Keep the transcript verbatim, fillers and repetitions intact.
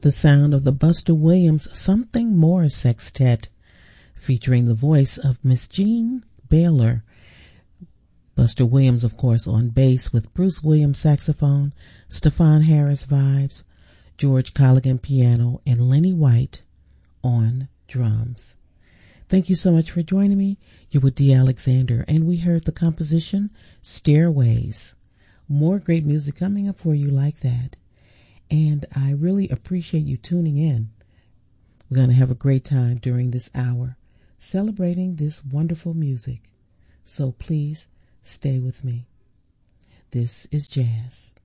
the sound of the Buster Williams Something More Sextet, featuring the voice of Miss Jean Baylor. Buster Williams, of course, on bass with Bruce Williams saxophone, Stefan Harris vibes, George Colligan piano, and Lenny White on drums. Thank you so much for joining me. You're with Dee Alexander, and we heard the composition Stairways. More great music coming up for you like that. And I really appreciate you tuning in. We're going to have a great time during this hour celebrating this wonderful music. So please stay with me. This is jazz.